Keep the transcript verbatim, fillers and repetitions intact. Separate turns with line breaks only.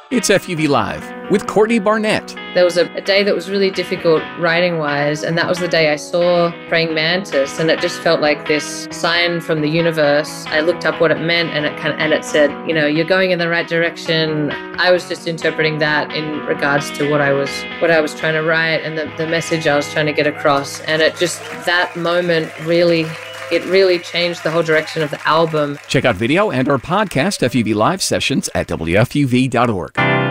It's F U V Live with Courtney Barnett.
There was a, a day that was really difficult writing-wise, and that was the day I saw Praying Mantis, and it just felt like this sign from the universe. I looked up what it meant, and it kind of, and it said, you know, you're going in the right direction. I was just interpreting that in regards to what I was what I was trying to write and the, the message I was trying to get across. And it just, that moment really, it really changed the whole direction of the album.
Check out video and our podcast F U V Live sessions at W F U V dot org.